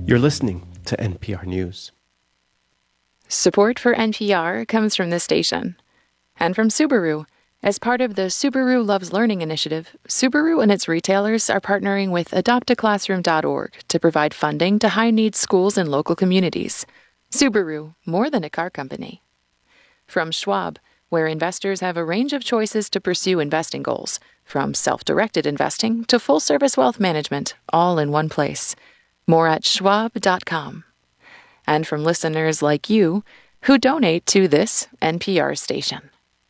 You're listening to NPR News. Support for NPR comes from this station and from Subaru. As part of the Subaru Loves Learning initiative, Subaru and its retailers are partnering with adoptaclassroom.org to provide funding to high-needs schools and local communities. Subaru, more than a car company. From Schwab, where investors have a range of choices to pursue investing goals, from self-directed investing to full-service wealth management, all in one place. More at schwab.com. And from listeners like you who donate to this NPR station.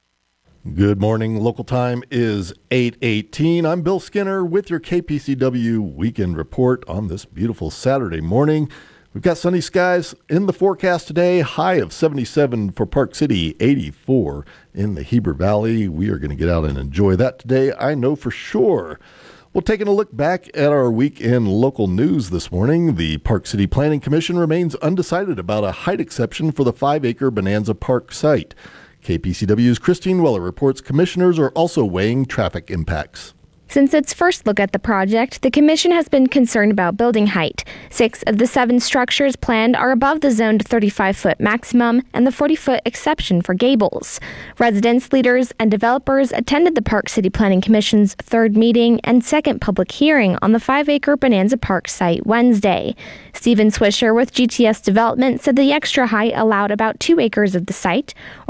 Good morning. Local time is 8:18. I'm Bill Skinner with your KPCW Weekend Report on this beautiful Saturday morning. We've got sunny skies in the forecast today, high of 77 for Park City, 84 in the Heber Valley. We are going to get out and enjoy that today, I know for sure. Well, taking a look back at our week in local news this morning, the Park City Planning Commission remains undecided about a height exception for the 5-acre Bonanza Park site. KPCW's Christine Weller reports commissioners are also weighing traffic impacts. Since its first look at the project, the Commission has been concerned about building height. 6 of the 7 structures planned are above the zoned 35-foot maximum and the 40-foot exception for gables. Residents, leaders, and developers attended the Park City Planning Commission's 3rd meeting and 2nd public hearing on the 5-acre Bonanza Park site Wednesday. Stephen Swisher with GTS Development said the extra height allowed about 2 acres of the site, or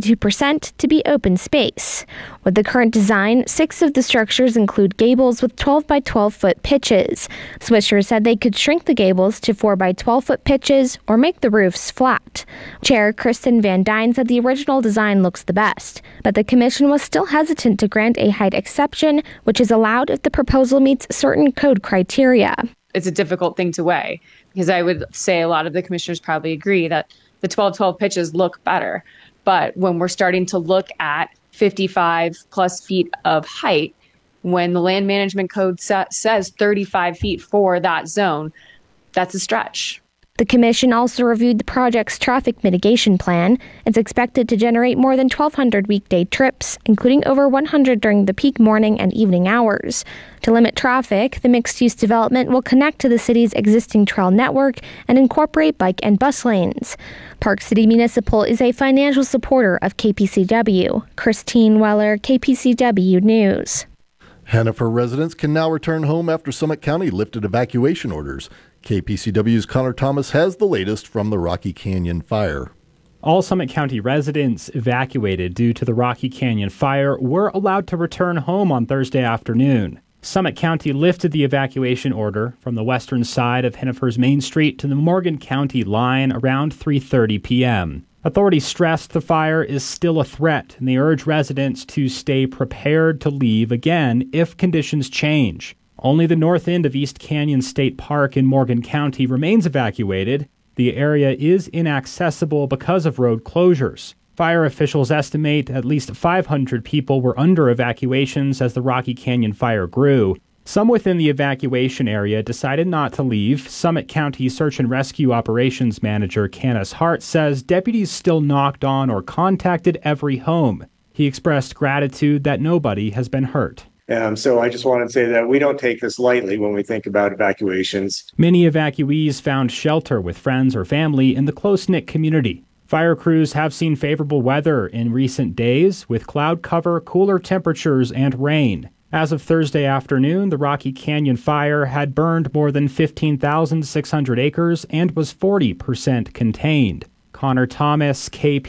62%, to be open space. With the current design, 6 of the structures include gables with 12 by 12 foot pitches. Swisher said they could shrink the gables to 4 by 12 foot pitches or make the roofs flat. Chair Kristen Van Dyne said the original design looks the best, but the commission was still hesitant to grant a height exception, which is allowed if the proposal meets certain code criteria. It's a difficult thing to weigh because I would say a lot of the commissioners probably agree that the 12-12 pitches look better. But when we're starting to look at 55 plus feet of height, when the land management code says 35 feet for that zone, that's a stretch. The commission also reviewed the project's traffic mitigation plan. It's expected to generate more than 1,200 weekday trips, including over 100 during the peak morning and evening hours. To limit traffic, the mixed-use development will connect to the city's existing trail network and incorporate bike and bus lanes. Park City Municipal is a financial supporter of KPCW. Christine Weller, KPCW News. Hannaford residents can now return home after Summit County lifted evacuation orders. KPCW's Connor Thomas has the latest from the Rocky Canyon fire. All Summit County residents evacuated due to the Rocky Canyon fire were allowed to return home on Thursday afternoon. Summit County lifted the evacuation order from the western side of Hannaford's Main Street to the Morgan County line around 3:30 p.m. Authorities stressed the fire is still a threat, and they urge residents to stay prepared to leave again if conditions change. Only the north end of East Canyon State Park in Morgan County remains evacuated. The area is inaccessible because of road closures. Fire officials estimate at least 500 people were under evacuations as the Rocky Canyon fire grew. Some within the evacuation area decided not to leave. Summit County Search and Rescue Operations Manager Canis Hart says deputies still knocked on or contacted every home. He expressed gratitude that nobody has been hurt. So I just want to say that we don't take this lightly when we think about evacuations. Many evacuees found shelter with friends or family in the close-knit community. Fire crews have seen favorable weather in recent days with cloud cover, cooler temperatures, and rain. As of Thursday afternoon, the Rocky Canyon fire had burned more than 15,600 acres and was 40% contained. Connor Thomas,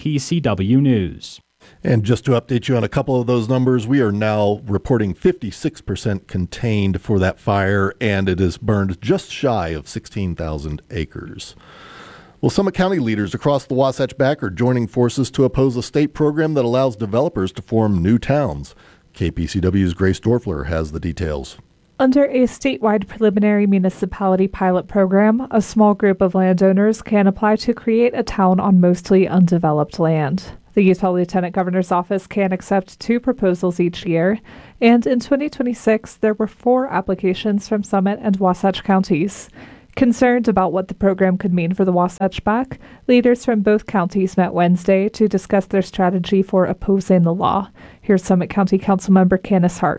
KPCW News. And just to update you on a couple of those numbers, we are now reporting 56% contained for that fire, and it has burned just shy of 16,000 acres. Well, Summit County leaders across the Wasatch Back are joining forces to oppose a state program that allows developers to form new towns. KPCW's Grace Dorfler has the details. Under a statewide preliminary municipality pilot program, a small group of landowners can apply to create a town on mostly undeveloped land. The Utah Lieutenant Governor's Office can accept 2 proposals each year, and in 2026 there were 4 applications from Summit and Wasatch counties. Concerned about what the program could mean for the Wasatch Back, leaders from both counties met Wednesday to discuss their strategy for opposing the law. Here's Summit County Councilmember Canis Hart.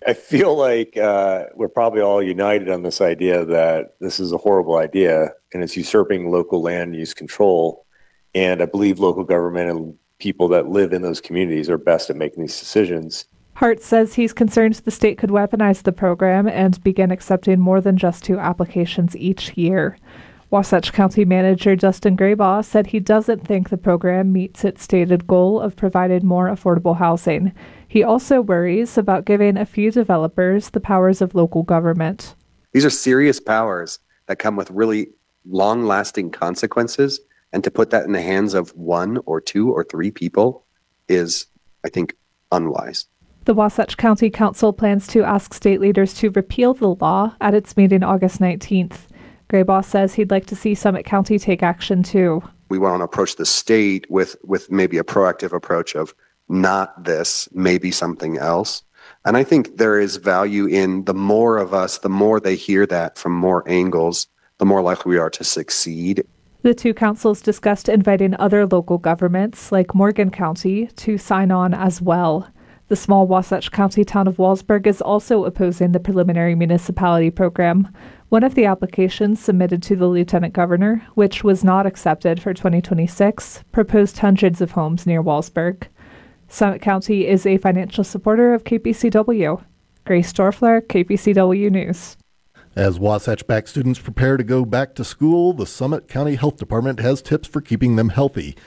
I feel like we're probably all united on this idea that this is a horrible idea and it's usurping local land use control. And I believe local government and people that live in those communities are best at making these decisions. Hart says he's concerned the state could weaponize the program and begin accepting more than just 2 applications each year. Wasatch County Manager Justin Graybaugh said he doesn't think the program meets its stated goal of providing more affordable housing. He also worries about giving a few developers the powers of local government. These are serious powers that come with really long-lasting consequences, and to put that in the hands of 1 or 2 or 3 people is, I think, unwise. The Wasatch County Council plans to ask state leaders to repeal the law at its meeting August 19th. Graybaugh says he'd like to see Summit County take action too. We want to approach the state with maybe a proactive approach of not this, maybe something else. And I think there is value in the more of us, the more they hear that from more angles, the more likely we are to succeed. The 2 councils discussed inviting other local governments, like Morgan County, to sign on as well. The small Wasatch County town of Wallsburg is also opposing the preliminary municipality program. One of the applications submitted to the lieutenant governor, which was not accepted for 2026, proposed hundreds of homes near Wallsburg. Summit County is a financial supporter of KPCW. Grace Dorfler, KPCW News. As Wasatch-backed students prepare to go back to school, the Summit County Health Department has tips for keeping them healthy.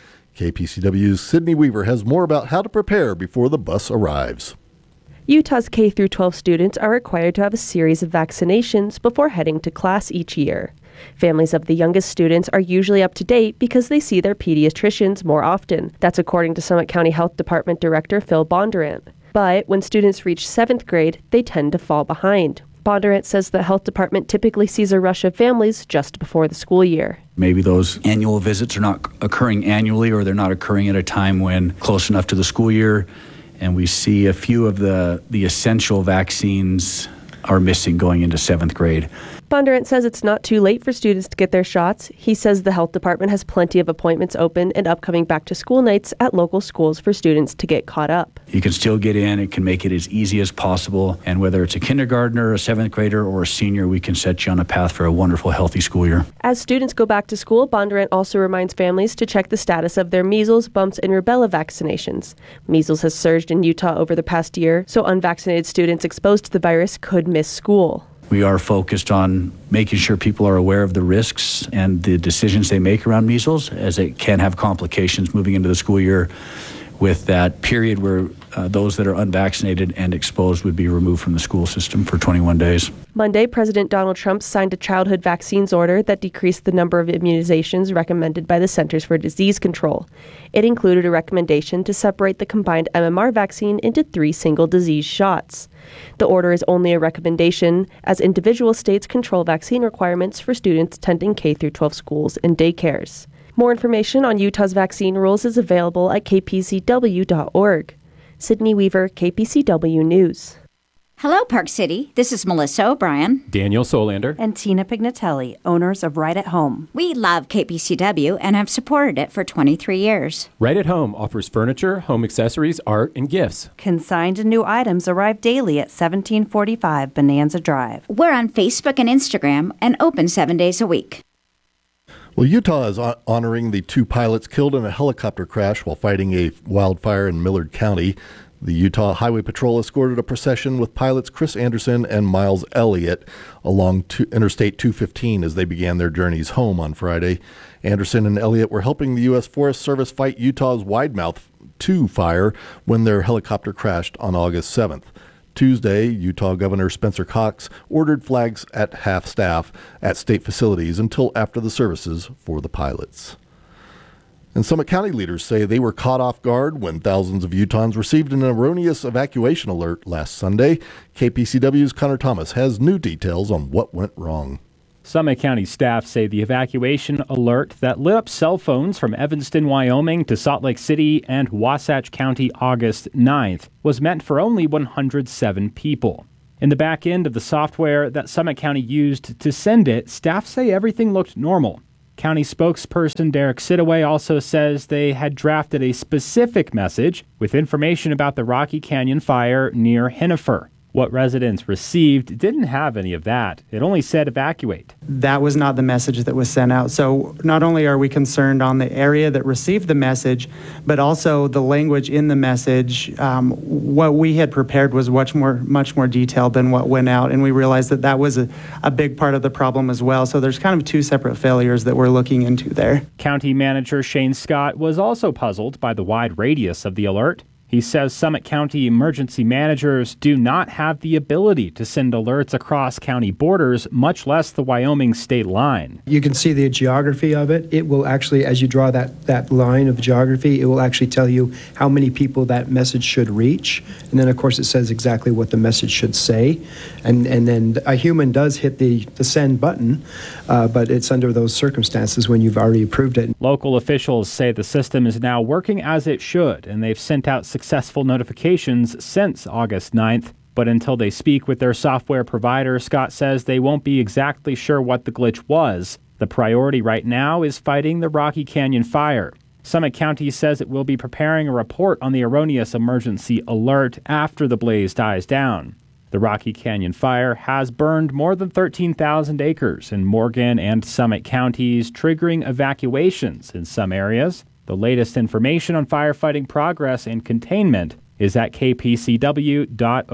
KPCW's Sydney Weaver has more about how to prepare before the bus arrives. Utah's K-12 students are required to have a series of vaccinations before heading to class each year. Families of the youngest students are usually up to date because they see their pediatricians more often. That's according to Summit County Health Department Director Phil Bondurant. But when students reach 7th grade, they tend to fall behind. Bondurant says the health department typically sees a rush of families just before the school year. Maybe those annual visits are not occurring annually, or they're not occurring at a time when close enough to the school year. And we see a few of the essential vaccines are missing going into 7th grade. Bondurant says it's not too late for students to get their shots. He says the health department has plenty of appointments open and upcoming back-to-school nights at local schools for students to get caught up. You can still get in. It can make it as easy as possible. And whether it's a kindergartner, a 7th grader, or a senior, we can set you on a path for a wonderful, healthy school year. As students go back to school, Bondurant also reminds families to check the status of their measles, mumps, and rubella vaccinations. Measles has surged in Utah over the past year, so unvaccinated students exposed to the virus could miss school. We are focused on making sure people are aware of the risks and the decisions they make around measles, as it can have complications moving into the school year, with that period where those that are unvaccinated and exposed would be removed from the school system for 21 days. Monday, President Donald Trump signed a childhood vaccines order that decreased the number of immunizations recommended by the Centers for Disease Control. It included a recommendation to separate the combined MMR vaccine into 3 single disease shots. The order is only a recommendation, as individual states control vaccine requirements for students attending K-12 schools and daycares. More information on Utah's vaccine rules is available at kpcw.org. Sydney Weaver, KPCW News. Hello, Park City. This is Melissa O'Brien, Daniel Solander, and Tina Pignatelli, owners of Right at Home. We love KPCW and have supported it for 23 years. Right at Home offers furniture, home accessories, art, and gifts. Consigned and new items arrive daily at 1745 Bonanza Drive. We're on Facebook and Instagram and open 7 days a week. Well, Utah is honoring the 2 pilots killed in a helicopter crash while fighting a wildfire in Millard County. The Utah Highway Patrol escorted a procession with pilots Chris Anderson and Miles Elliott along Interstate 215 as they began their journeys home on Friday. Anderson and Elliott were helping the U.S. Forest Service fight Utah's Widemouth 2 fire when their helicopter crashed on August 7th. Tuesday, Utah Governor Spencer Cox ordered flags at half-staff at state facilities until after the services for the pilots. And Summit County leaders say they were caught off guard when thousands of Utahns received an erroneous evacuation alert last Sunday. KPCW's Connor Thomas has new details on what went wrong. Summit County staff say the evacuation alert that lit up cell phones from Evanston, Wyoming to Salt Lake City and Wasatch County August 9th was meant for only 107 people. In the back end of the software that Summit County used to send it, staff say everything looked normal. County spokesperson Derek Sidaway also says they had drafted a specific message with information about the Rocky Canyon fire near Hennifer. What residents received didn't have any of that. It only said evacuate. That was not the message that was sent out. So not only are we concerned on the area that received the message, but also the language in the message. What we had prepared was much more detailed than what went out, and we realized that that was a big part of the problem as well. So there's kind of two separate failures that we're looking into there. County Manager Shane Scott was also puzzled by the wide radius of the alert. He says Summit County emergency managers do not have the ability to send alerts across county borders, much less the Wyoming state line. You can see the geography of it. It will actually, as you draw that line of geography, it will actually tell you how many people that message should reach. And then, of course, it says exactly what the message should say. And then a human does hit the send button, but it's under those circumstances when you've already approved it. Local officials say the system is now working as it should, and they've sent out successful notifications since August 9th. But until they speak with their software provider, Scott says they won't be exactly sure what the glitch was. The priority right now is fighting the Rocky Canyon fire. Summit County says it will be preparing a report on the erroneous emergency alert after the blaze dies down. The Rocky Canyon fire has burned more than 13,000 acres in Morgan and Summit counties, triggering evacuations in some areas. The latest information on firefighting progress and containment is at kpcw.org.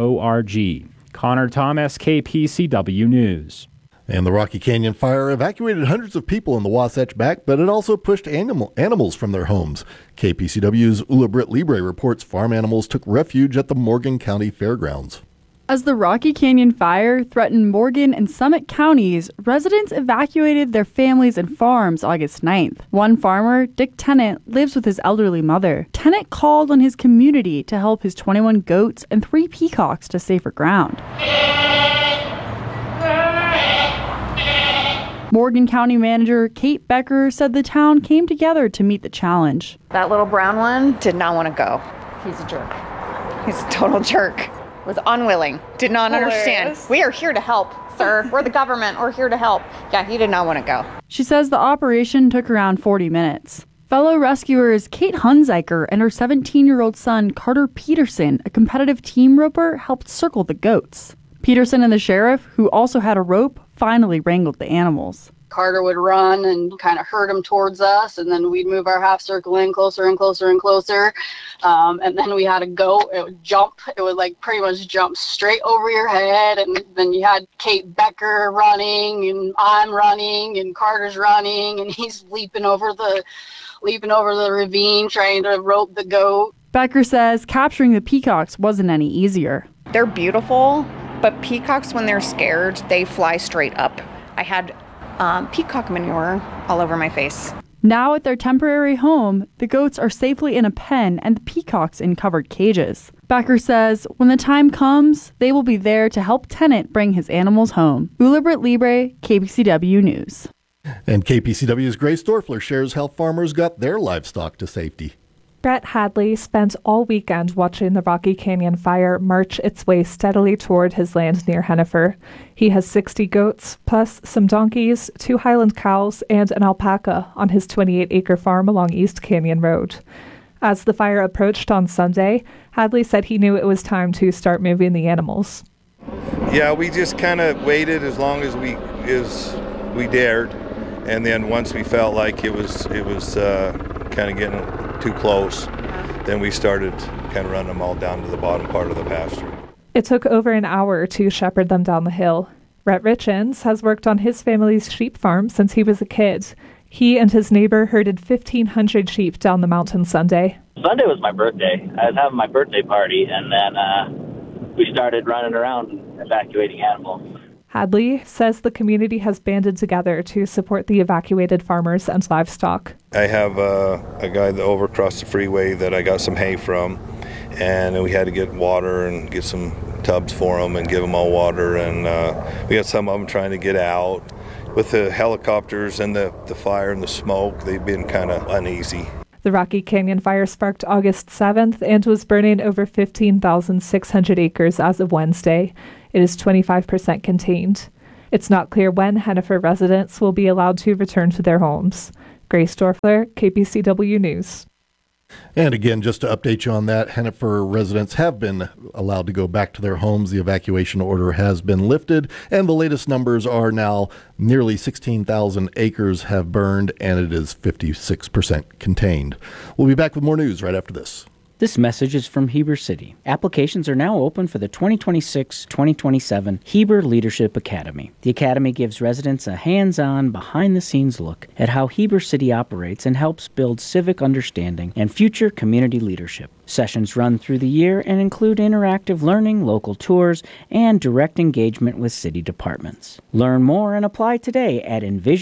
Connor Thomas, KPCW News. And the Rocky Canyon fire evacuated hundreds of people in the Wasatch Back, but it also pushed animals from their homes. KPCW's Ula Britt Libre reports farm animals took refuge at the Morgan County Fairgrounds. As the Rocky Canyon fire threatened Morgan and Summit counties, residents evacuated their families and farms August 9th. One farmer, Dick Tennant, lives with his elderly mother. Tennant called on his community to help his 21 goats and 3 peacocks to safer ground. Morgan County Manager Kate Becker said the town came together to meet the challenge. That little brown one did not want to go. He's a jerk. He's a total jerk. Was unwilling, did not understand. We are here to help, sir. We're the government. We're here to help. Yeah, he did not want to go. She says the operation took around 40 minutes. Fellow rescuers Kate Hunziker and her 17-year-old son Carter Peterson, a competitive team roper, helped circle the goats. Peterson and the sheriff, who also had a rope, finally wrangled the animals. Carter would run and kind of herd him towards us, and then we'd move our half circle in closer and closer and closer. And then we had a goat. It would jump. It would like pretty much jump straight over your head. And then you had Kate Becker running, and I'm running, and Carter's running, and he's leaping over the ravine trying to rope the goat. Becker says capturing the peacocks wasn't any easier. They're beautiful, but peacocks, when they're scared, they fly straight up. I had peacock manure all over my face. Now at their temporary home, the goats are safely in a pen and the peacocks in covered cages. Becker says when the time comes, they will be there to help Tennant bring his animals home. Ula Britt Libre, KPCW News. And KPCW's Grace Dorfler shares how farmers got their livestock to safety. Brett Hadley spent all weekend watching the Rocky Canyon fire march its way steadily toward his land near Hennifer. He has 60 goats, plus some donkeys, 2 Highland cows, and an alpaca on his 28-acre farm along East Canyon Road. As the fire approached on Sunday, Hadley said he knew it was time to start moving the animals. Yeah, we just kind of waited as long as we dared, and then once we felt like it was kind of getting too close, then we started kind of running them all down to the bottom part of the pasture. It took over an hour to shepherd them down the hill. Rhett Richens has worked on his family's sheep farm since he was a kid. He and his neighbor herded 1,500 sheep down the mountain Sunday. Sunday was my birthday. I was having my birthday party, and then we started running around and evacuating animals. Hadley says the community has banded together to support the evacuated farmers and livestock. I have a guy that over across the freeway that I got some hay from, and we had to get water and get some tubs for them and give them all water, and we got some of them trying to get out. With the helicopters and the fire and the smoke, they've been kind of uneasy. The Rocky Canyon fire sparked August 7th and was burning over 15,600 acres as of Wednesday. It is 25% contained. It's not clear when Hennifer residents will be allowed to return to their homes. Grace Dorfler, KPCW News. And again, just to update you on that, Hennifer residents have been allowed to go back to their homes. The evacuation order has been lifted, and the latest numbers are now nearly 16,000 acres have burned, and it is 56% contained. We'll be back with more news right after this. This message is from Heber City. Applications are now open for the 2026-2027 Heber Leadership Academy. The Academy gives residents a hands-on, behind-the-scenes look at how Heber City operates and helps build civic understanding and future community leadership. Sessions run through the year and include interactive learning, local tours, and direct engagement with city departments. Learn more and apply today at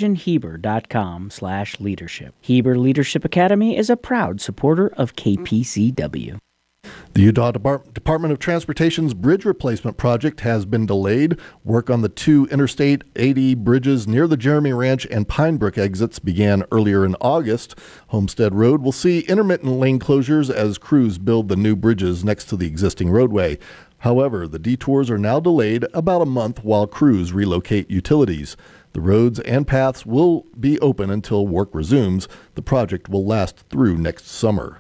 envisionheber.com/leadership. Heber Leadership Academy is a proud supporter of KPCW. The Utah Department of Transportation's bridge replacement project has been delayed. Work on the two Interstate 80 bridges near the Jeremy Ranch and Pine Brook exits began earlier in August. Homestead Road will see intermittent lane closures as crews build the new bridges next to the existing roadway. However, the detours are now delayed about a month while crews relocate utilities. The roads and paths will be open until work resumes. The project will last through next summer.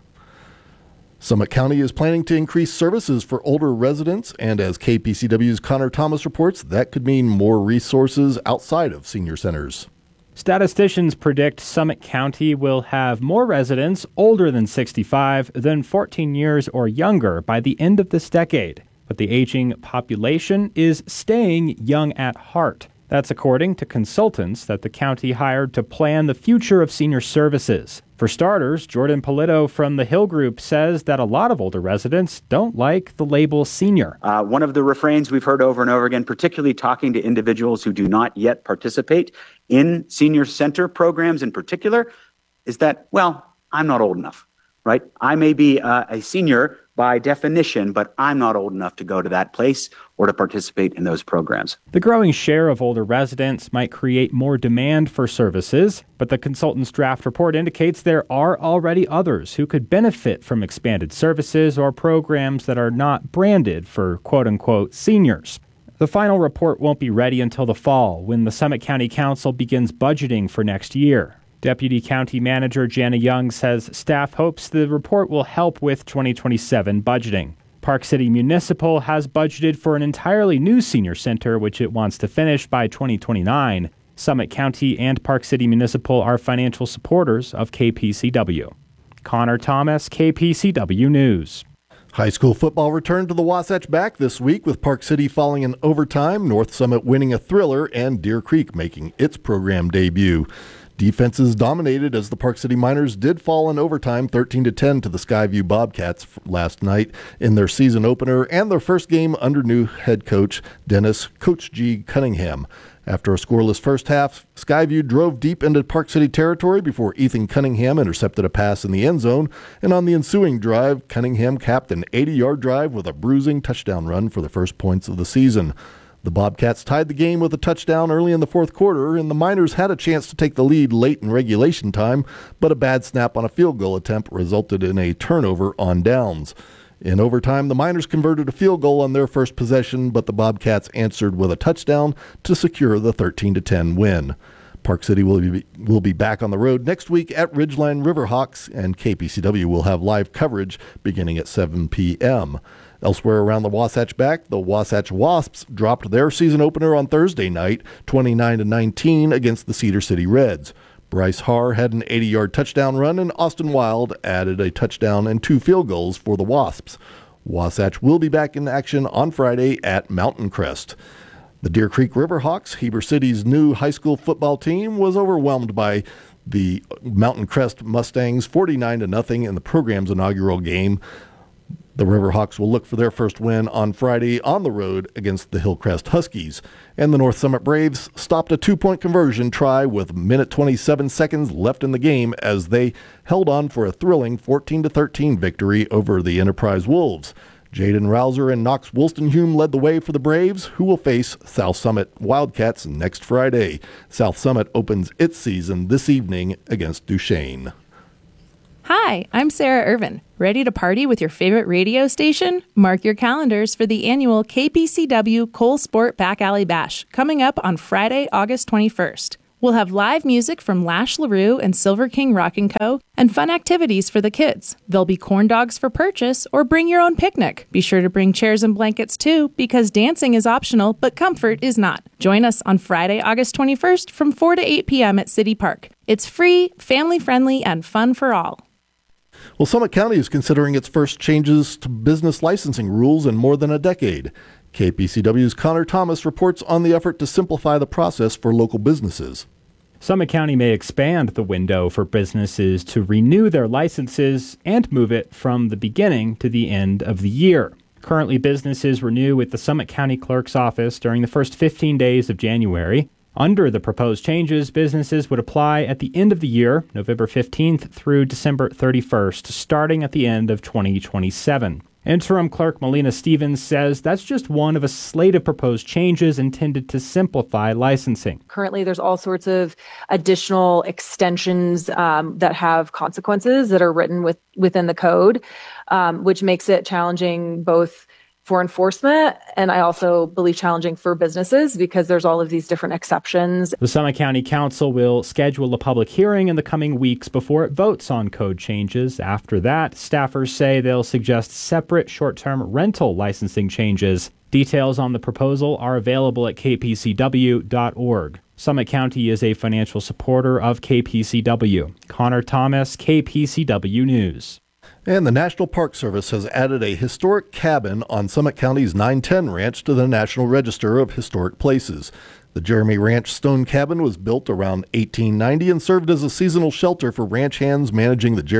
Summit County is planning to increase services for older residents, and as KPCW's Connor Thomas reports, that could mean more resources outside of senior centers. Statisticians predict Summit County will have more residents older than 65 than 14 years or younger by the end of this decade. But the aging population is staying young at heart. That's according to consultants that the county hired to plan the future of senior services. For starters, Jordan Polito from the Hill Group says that a lot of older residents don't like the label senior. One of the refrains we've heard over and over again, particularly talking to individuals who do not yet participate in senior center programs in particular, is that, well, I'm not old enough, right? I may be a senior by definition, but I'm not old enough to go to that place or to participate in those programs. The growing share of older residents might create more demand for services, but the consultant's draft report indicates there are already others who could benefit from expanded services or programs that are not branded for quote-unquote seniors. The final report won't be ready until the fall, when the Summit County Council begins budgeting for next year. Deputy County Manager Jana Young says staff hopes the report will help with 2027 budgeting. Park City Municipal has budgeted for an entirely new senior center, which it wants to finish by 2029. Summit County and Park City Municipal are financial supporters of KPCW. Connor Thomas, KPCW News. High school football returned to the Wasatch back this week with Park City falling in overtime, North Summit winning a thriller, and Deer Creek making its program debut. Defenses dominated as the Park City Miners did fall in overtime 13-10 to the Skyview Bobcats last night in their season opener and their first game under new head coach Dennis Coach G. Cunningham. After a scoreless first half, Skyview drove deep into Park City territory before Ethan Cunningham intercepted a pass in the end zone, and on the ensuing drive, Cunningham capped an 80-yard drive with a bruising touchdown run for the first points of the season. The Bobcats tied the game with a touchdown early in the fourth quarter, and the Miners had a chance to take the lead late in regulation time, but a bad snap on a field goal attempt resulted in a turnover on downs. In overtime, the Miners converted a field goal on their first possession, but the Bobcats answered with a touchdown to secure the 13-10 win. Park City will be back on the road next week at Ridgeline Riverhawks, and KPCW will have live coverage beginning at 7 p.m. Elsewhere around the Wasatch back, the Wasatch Wasps dropped their season opener on Thursday night, 29-19 against the Cedar City Reds. Bryce Harr had an 80-yard touchdown run, and Austin Wild added a touchdown and 2 field goals for the Wasps. Wasatch will be back in action on Friday at Mountain Crest. The Deer Creek Riverhawks, Heber City's new high school football team, was overwhelmed by the Mountain Crest Mustangs 49-0 in the program's inaugural game. The Riverhawks will look for their first win on Friday on the road against the Hillcrest Huskies. And the North Summit Braves stopped a 2-point conversion try with 1:27 seconds left in the game as they held on for a thrilling 14-13 victory over the Enterprise Wolves. Jaden Rouser and Knox Wolstenhume led the way for the Braves, who will face South Summit Wildcats next Friday. South Summit opens its season this evening against Duchesne. Hi, I'm Sarah Irvin. Ready to party with your favorite radio station? Mark your calendars for the annual KPCW Cole Sport Back Alley Bash coming up on Friday, August 21st. We'll have live music from Lash LaRue and Silver King Rock & Co. and fun activities for the kids. There'll be corn dogs for purchase or bring your own picnic. Be sure to bring chairs and blankets too, because dancing is optional, but comfort is not. Join us on Friday, August 21st from 4 to 8 p.m. at City Park. It's free, family-friendly, and fun for all. Well, Summit County is considering its first changes to business licensing rules in more than a decade. KPCW's Connor Thomas reports on the effort to simplify the process for local businesses. Summit County may expand the window for businesses to renew their licenses and move it from the beginning to the end of the year. Currently, businesses renew with the Summit County Clerk's office during the first 15 days of January. Under the proposed changes, businesses would apply at the end of the year, November 15th through December 31st, starting at the end of 2027. Interim Clerk Melina Stevens says that's just one of a slate of proposed changes intended to simplify licensing. Currently, there's all sorts of additional extensions that have consequences that are written within the code, which makes it challenging both for enforcement and I also believe challenging for businesses because there's all of these different exceptions. The Summit County Council will schedule a public hearing in the coming weeks before it votes on code changes. After that, staffers say they'll suggest separate short-term rental licensing changes. Details on the proposal are available at kpcw.org. Summit County is a financial supporter of KPCW. Connor Thomas, KPCW News. And the National Park Service has added a historic cabin on Summit County's 910 Ranch to the National Register of Historic Places. The Jeremy Ranch Stone Cabin was built around 1890 and served as a seasonal shelter for ranch hands managing the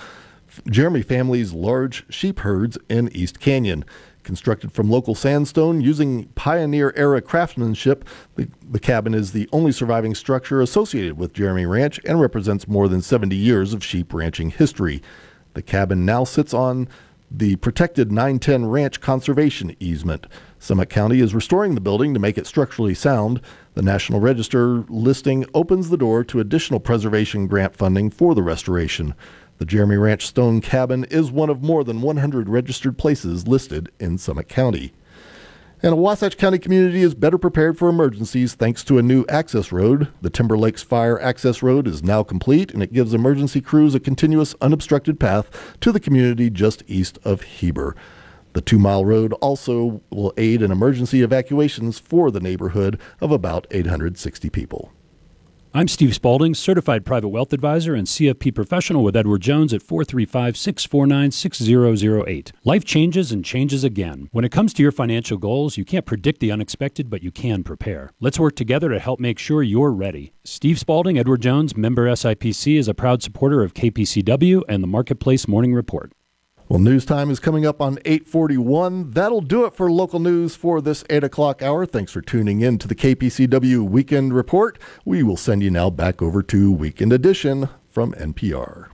Jeremy family's large sheep herds in East Canyon. Constructed from local sandstone using pioneer-era craftsmanship, the cabin is the only surviving structure associated with Jeremy Ranch and represents more than 70 years of sheep ranching history. The cabin now sits on the protected 910 Ranch Conservation Easement. Summit County is restoring the building to make it structurally sound. The National Register listing opens the door to additional preservation grant funding for the restoration. The Jeremy Ranch Stone Cabin is one of more than 100 registered places listed in Summit County. And a Wasatch County community is better prepared for emergencies thanks to a new access road. The Timber Lakes Fire Access Road is now complete, and it gives emergency crews a continuous, unobstructed path to the community just east of Heber. The 2-mile road also will aid in emergency evacuations for the neighborhood of about 860 people. I'm Steve Spaulding, Certified Private Wealth Advisor and CFP Professional with Edward Jones at 435-649-6008. Life changes and changes again. When it comes to your financial goals, you can't predict the unexpected, but you can prepare. Let's work together to help make sure you're ready. Steve Spaulding, Edward Jones, member SIPC, is a proud supporter of KPCW and the Marketplace Morning Report. Well, news time is coming up on 8:41. That'll do it for local news for this 8 o'clock hour. Thanks for tuning in to the KPCW Weekend Report. We will send you now back over to Weekend Edition from NPR.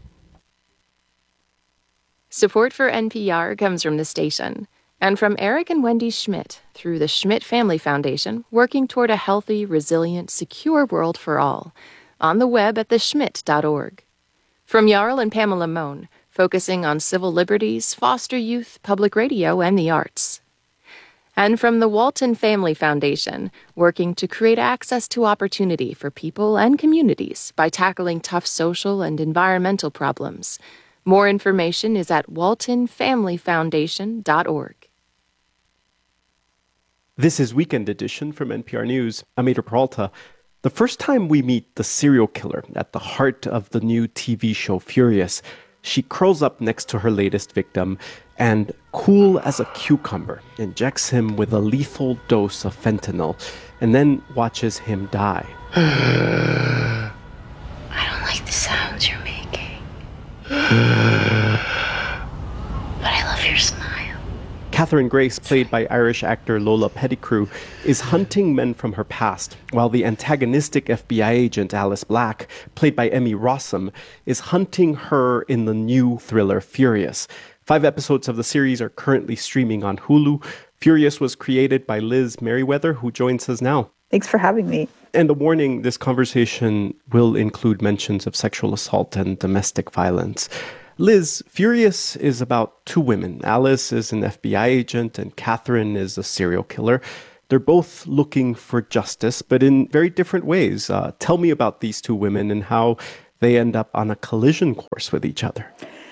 Support for NPR comes from the station and from Eric and Wendy Schmidt through the Schmidt Family Foundation, working toward a healthy, resilient, secure world for all. On the web at theschmidt.org. From Jarl and Pamela Mohn, focusing on civil liberties, foster youth, public radio, and the arts. And from the Walton Family Foundation, working to create access to opportunity for people and communities by tackling tough social and environmental problems. More information is at waltonfamilyfoundation.org. This is Weekend Edition from NPR News. I'm Ada Peralta. The first time we meet the serial killer at the heart of the new TV show Furious, she curls up next to her latest victim and, cool as a cucumber, injects him with a lethal dose of fentanyl and then watches him die. I don't like the sounds you're making. But I love your smile. Catherine Grace, played by Irish actor Lola Pettigrew, is hunting men from her past, while the antagonistic FBI agent Alice Black, played by Emmy Rossum, is hunting her in the new thriller Furious. 5 episodes of the series are currently streaming on Hulu. Furious was created by Liz Merriweather, who joins us now. Thanks for having me. And a warning, this conversation will include mentions of sexual assault and domestic violence. Liz, Furious is about 2 women. Alice is an FBI agent and Catherine is a serial killer. They're both looking for justice, but in very different ways. Tell me about these two women and how they end up on a collision course with each other.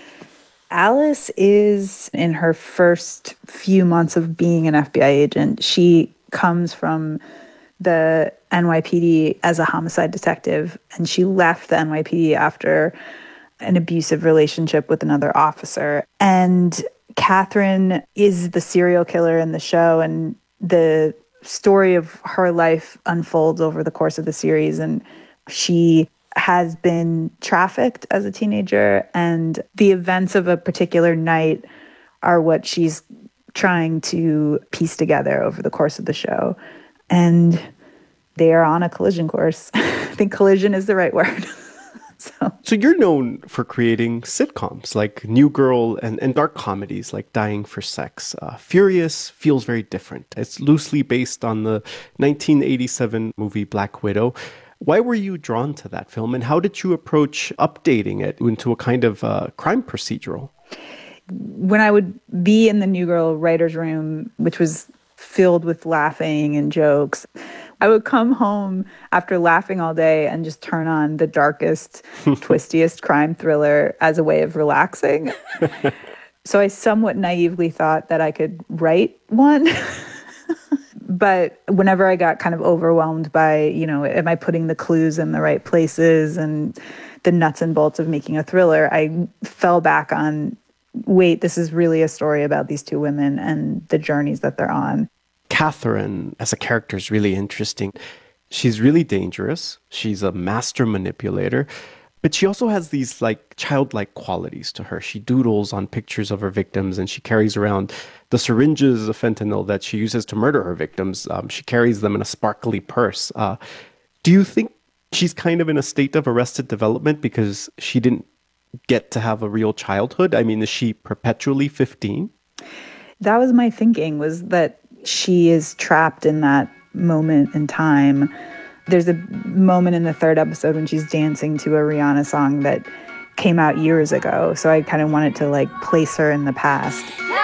Alice is in her first few months of being an FBI agent. She comes from the NYPD as a homicide detective, and she left the NYPD after an abusive relationship with another officer. And Catherine is the serial killer in the show, and the story of her life unfolds over the course of the series. And she has been trafficked as a teenager, and the events of a particular night are what she's trying to piece together over the course of the show. And they are on a collision course. I think collision is the right word. So you're known for creating sitcoms like New Girl and dark comedies like Dying for Sex. Furious feels very different. It's loosely based on the 1987 movie Black Widow. Why were you drawn to that film, and how did you approach updating it into a kind of crime procedural? When I would be in the New Girl writer's room, which was filled with laughing and jokes, I would come home after laughing all day and just turn on the darkest, twistiest crime thriller as a way of relaxing. So I somewhat naively thought that I could write one. But whenever I got kind of overwhelmed by, am I putting the clues in the right places and the nuts and bolts of making a thriller, I fell back on, wait, this is really a story about these two women and the journeys that they're on. Catherine as a character is really interesting. She's really dangerous. She's a master manipulator, but she also has these childlike qualities to her. She doodles on pictures of her victims, and she carries around the syringes of fentanyl that she uses to murder her victims. She carries them in a sparkly purse. Do you think she's kind of in a state of arrested development because she didn't get to have a real childhood? I mean, is she perpetually 15? That was my thinking, was that she is trapped in that moment in time. There's a moment in the third episode when she's dancing to a Rihanna song that came out years ago. So I kind of wanted to place her in the past.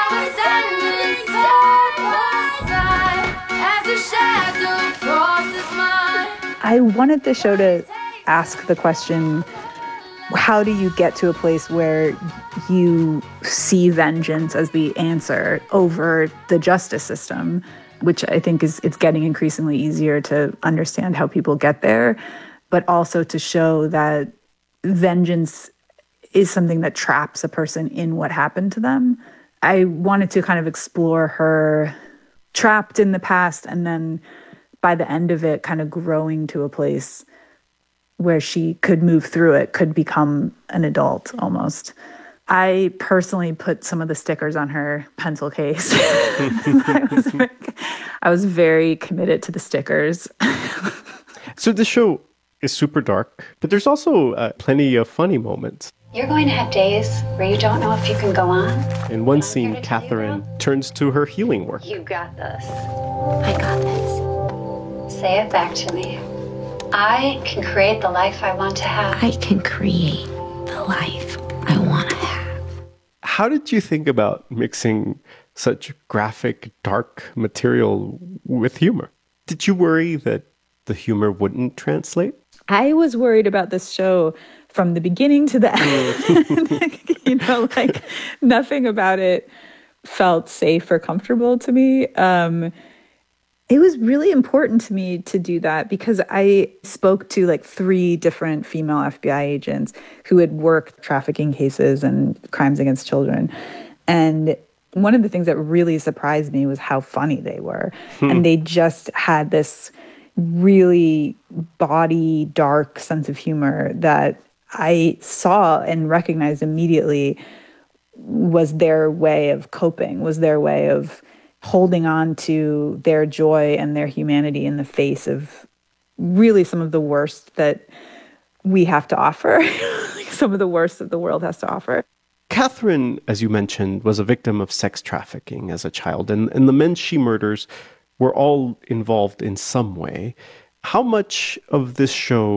I wanted the show to ask the question, how do you get to a place where you see vengeance as the answer over the justice system, which I think it's getting increasingly easier to understand how people get there, but also to show that vengeance is something that traps a person in what happened to them. I wanted to kind of explore her trapped in the past, and then by the end of it, kind of growing to a place where she could move through it, could become an adult almost. I personally put some of the stickers on her pencil case. I was very committed to the stickers. So the show is super dark, but there's also plenty of funny moments. You're going to have days where you don't know if you can go on. In one scene, Catherine turns to her healing work. You got this. I got this. Say it back to me. I can create the life I want to have. I can create the life I want to have. How did you think about mixing such graphic, dark material with humor? Did you worry that the humor wouldn't translate? I was worried about this show from the beginning to the end. Nothing about it felt safe or comfortable to me. It was really important to me to do that because I spoke to 3 different female FBI agents who had worked trafficking cases and crimes against children. And one of the things that really surprised me was how funny they were. And they just had this really bawdy, dark sense of humor that I saw and recognized immediately was their way of coping, was their way of holding on to their joy and their humanity in the face of really some of the worst that we have to offer, some of the worst that the world has to offer. Catherine, as you mentioned, was a victim of sex trafficking as a child, and the men she murders were all involved in some way. How much of this show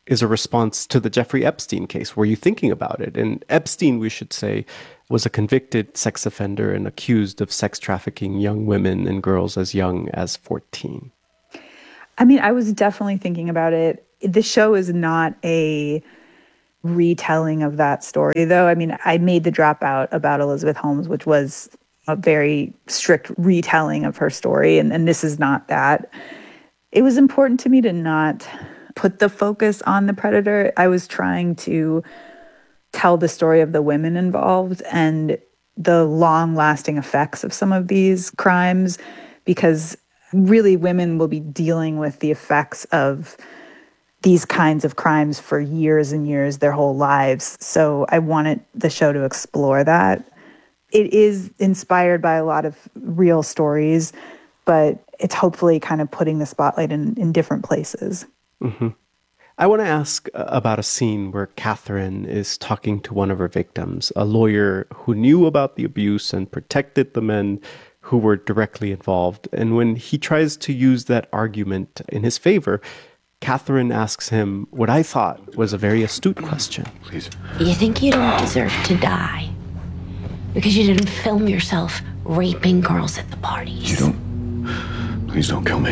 is a response to the Jeffrey Epstein case. Were you thinking about it? And Epstein, we should say, was a convicted sex offender and accused of sex trafficking young women and girls as young as 14. I mean, I was definitely thinking about it. The show is not a retelling of that story, though. I mean, I made The Dropout about Elizabeth Holmes, which was a very strict retelling of her story, and this is not that. It was important to me to not put the focus on the predator. I was trying to tell the story of the women involved and the long-lasting effects of some of these crimes, because really women will be dealing with the effects of these kinds of crimes for years and years, their whole lives. So I wanted the show to explore that. It is inspired by a lot of real stories, but it's hopefully kind of putting the spotlight in different places. Mm-hmm. I want to ask about a scene where Catherine is talking to one of her victims, a lawyer who knew about the abuse and protected the men who were directly involved. And when he tries to use that argument in his favor, Catherine asks him what I thought was a very astute question. Please. You think you don't deserve to die because you didn't film yourself raping girls at the parties? Please don't kill me.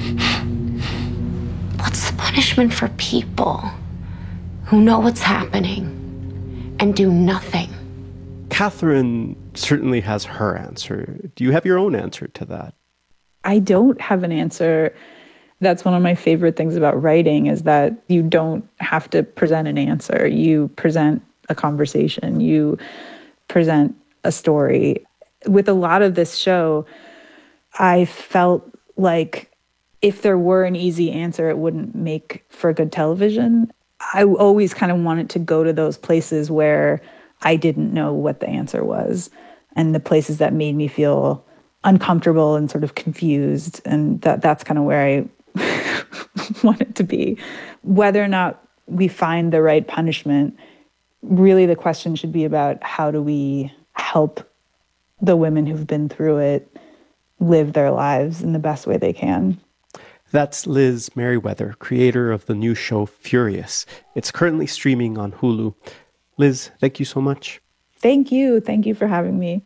What's the punishment for people who know what's happening and do nothing? Catherine certainly has her answer. Do you have your own answer to that? I don't have an answer. That's one of my favorite things about writing, is that you don't have to present an answer. You present a conversation. You present a story. With a lot of this show, I felt like if there were an easy answer, it wouldn't make for good television. I always kind of wanted to go to those places where I didn't know what the answer was, and the places that made me feel uncomfortable and sort of confused. And that's kind of where I want it to be. Whether or not we find the right punishment, really the question should be about how do we help the women who've been through it live their lives in the best way they can. That's Liz Meriwether, creator of the new show Furious. It's currently streaming on Hulu. Liz, thank you so much. Thank you. Thank you for having me.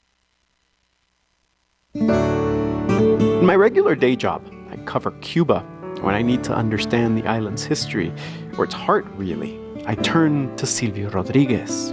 In my regular day job, I cover Cuba. When I need to understand the island's history, or its heart really, I turn to Silvio Rodriguez.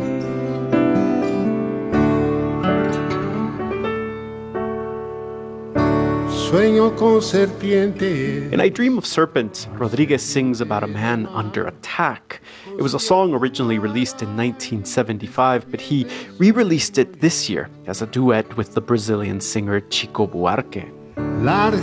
In I Dream of Serpent, Rodriguez sings about a man under attack. It was a song originally released in 1975, but he re-released it this year as a duet with the Brazilian singer Chico Buarque. Larga